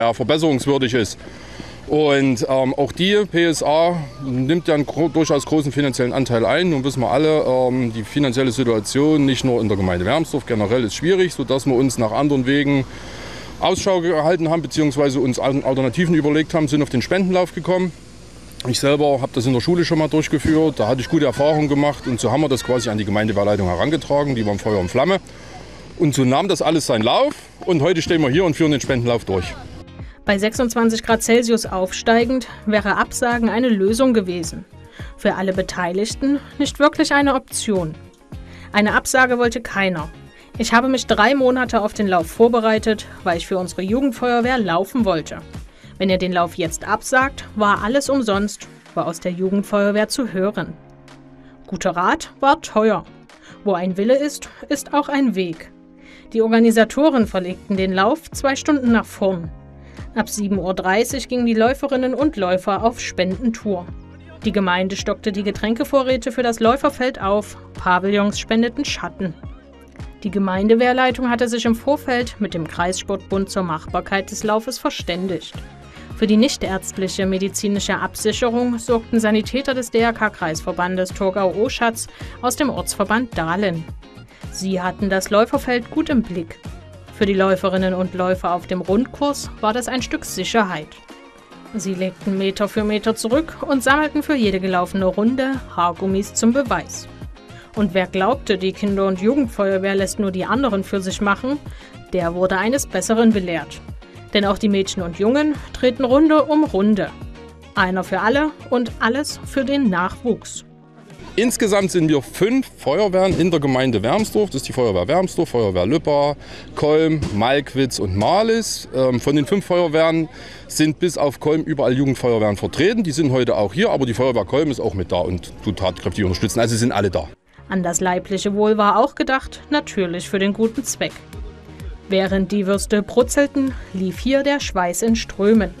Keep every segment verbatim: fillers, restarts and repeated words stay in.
ja, verbesserungswürdig ist. Und ähm, auch die P S A nimmt ja einen gro- durchaus großen finanziellen Anteil ein. Nun wissen wir alle, ähm, die finanzielle Situation nicht nur in der Gemeinde Wermsdorf generell ist schwierig, sodass wir uns nach anderen Wegen Ausschau gehalten haben, beziehungsweise uns Alternativen überlegt haben, sind auf den Spendenlauf gekommen. Ich selber habe das in der Schule schon mal durchgeführt, da hatte ich gute Erfahrungen gemacht und so haben wir das quasi an die Gemeindewehrleitung herangetragen, die waren Feuer und Flamme. Und so nahm das alles seinen Lauf und heute stehen wir hier und führen den Spendenlauf durch. Bei sechsundzwanzig Grad Celsius aufsteigend wäre Absagen eine Lösung gewesen. Für alle Beteiligten nicht wirklich eine Option. Eine Absage wollte keiner. Ich habe mich drei Monate auf den Lauf vorbereitet, weil ich für unsere Jugendfeuerwehr laufen wollte. Wenn ihr den Lauf jetzt absagt, war alles umsonst, war aus der Jugendfeuerwehr zu hören. Guter Rat war teuer. Wo ein Wille ist, ist auch ein Weg. Die Organisatoren verlegten den Lauf zwei Stunden nach vorn. Ab sieben Uhr dreißig gingen die Läuferinnen und Läufer auf Spendentour. Die Gemeinde stockte die Getränkevorräte für das Läuferfeld auf, Pavillons spendeten Schatten. Die Gemeindewehrleitung hatte sich im Vorfeld mit dem Kreissportbund zur Machbarkeit des Laufes verständigt. Für die nichtärztliche medizinische Absicherung sorgten Sanitäter des D R K-Kreisverbandes Thurgau-Oschatz aus dem Ortsverband Dahlen. Sie hatten das Läuferfeld gut im Blick. Für die Läuferinnen und Läufer auf dem Rundkurs war das ein Stück Sicherheit. Sie legten Meter für Meter zurück und sammelten für jede gelaufene Runde Haargummis zum Beweis. Und wer glaubte, die Kinder- und Jugendfeuerwehr lässt nur die anderen für sich machen, der wurde eines Besseren belehrt. Denn auch die Mädchen und Jungen treten Runde um Runde. Einer für alle und alles für den Nachwuchs. Insgesamt sind wir fünf Feuerwehren in der Gemeinde Wermsdorf. Das ist die Feuerwehr Wermsdorf, Feuerwehr Lübbar, Kolm, Malkwitz und Marlis. Ähm, von den fünf Feuerwehren sind bis auf Kolm überall Jugendfeuerwehren vertreten. Die sind heute auch hier, aber die Feuerwehr Kolm ist auch mit da und tut tatkräftig unterstützen. Also sind alle da. An das leibliche Wohl war auch gedacht, natürlich für den guten Zweck. Während die Würste brutzelten, lief hier der Schweiß in Strömen.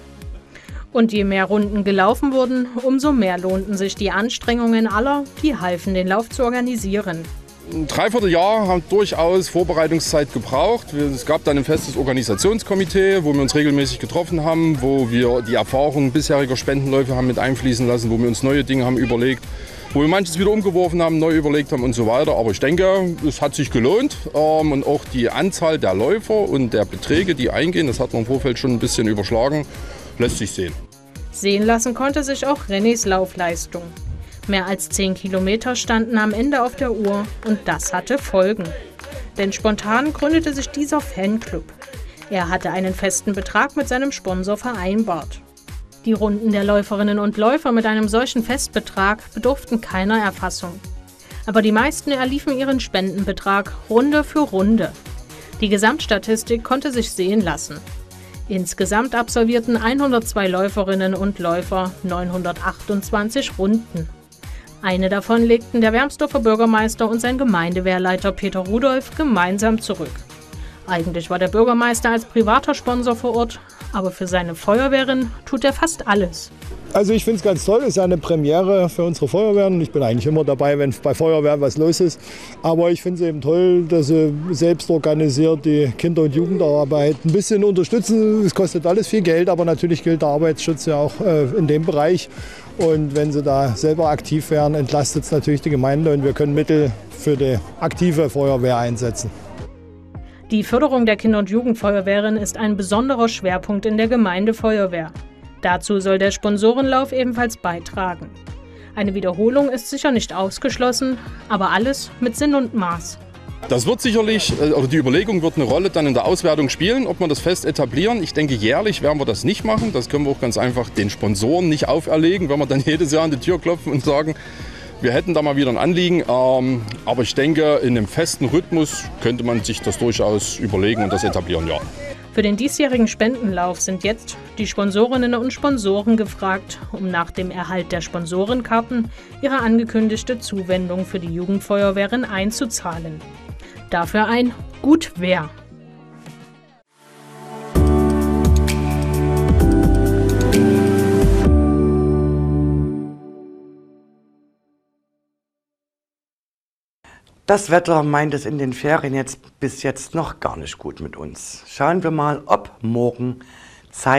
Und je mehr Runden gelaufen wurden, umso mehr lohnten sich die Anstrengungen aller, die halfen, den Lauf zu organisieren. Ein Dreivierteljahr haben durchaus Vorbereitungszeit gebraucht. Es gab dann ein festes Organisationskomitee, wo wir uns regelmäßig getroffen haben, wo wir die Erfahrungen bisheriger Spendenläufe haben mit einfließen lassen, wo wir uns neue Dinge haben überlegt, wo wir manches wieder umgeworfen haben, neu überlegt haben und so weiter. Aber ich denke, es hat sich gelohnt. Und auch die Anzahl der Läufer und der Beträge, die eingehen, das hat man im Vorfeld schon ein bisschen überschlagen, lässt sich sehen. Sehen lassen konnte sich auch Rennys Laufleistung. Mehr als zehn Kilometer standen am Ende auf der Uhr und das hatte Folgen. Denn spontan gründete sich dieser Fanclub. Er hatte einen festen Betrag mit seinem Sponsor vereinbart. Die Runden der Läuferinnen und Läufer mit einem solchen Festbetrag bedurften keiner Erfassung. Aber die meisten erliefen ihren Spendenbetrag Runde für Runde. Die Gesamtstatistik konnte sich sehen lassen. Insgesamt absolvierten hundertzwei Läuferinnen und Läufer neunhundertachtundzwanzig Runden. Eine davon legten der Wermsdorfer Bürgermeister und sein Gemeindewehrleiter Peter Rudolph gemeinsam zurück. Eigentlich war der Bürgermeister als privater Sponsor vor Ort, aber für seine Feuerwehren tut er fast alles. Also ich finde es ganz toll, es ist ja eine Premiere für unsere Feuerwehren. Ich bin eigentlich immer dabei, wenn bei Feuerwehren was los ist. Aber ich finde es eben toll, dass sie selbst organisiert die Kinder- und Jugendarbeit ein bisschen unterstützen. Es kostet alles viel Geld, aber natürlich gilt der Arbeitsschutz ja auch äh, in dem Bereich. Und wenn sie da selber aktiv wären, entlastet es natürlich die Gemeinde und wir können Mittel für die aktive Feuerwehr einsetzen. Die Förderung der Kinder- und Jugendfeuerwehren ist ein besonderer Schwerpunkt in der Gemeindefeuerwehr. Dazu soll der Sponsorenlauf ebenfalls beitragen. Eine Wiederholung ist sicher nicht ausgeschlossen, aber alles mit Sinn und Maß. Das wird sicherlich, oder die Überlegung wird eine Rolle dann in der Auswertung spielen, ob wir das fest etablieren. Ich denke, jährlich werden wir das nicht machen. Das können wir auch ganz einfach den Sponsoren nicht auferlegen, wenn wir dann jedes Jahr an die Tür klopfen und sagen, wir hätten da mal wieder ein Anliegen. Aber ich denke, in einem festen Rhythmus könnte man sich das durchaus überlegen und das etablieren, ja. Für den diesjährigen Spendenlauf sind jetzt die Sponsorinnen und Sponsoren gefragt, um nach dem Erhalt der Sponsorenkarten ihre angekündigte Zuwendung für die Jugendfeuerwehren einzuzahlen. Dafür ein Gut wer. Das Wetter meint es in den Ferien jetzt bis jetzt noch gar nicht gut mit uns. Schauen wir mal, ob morgen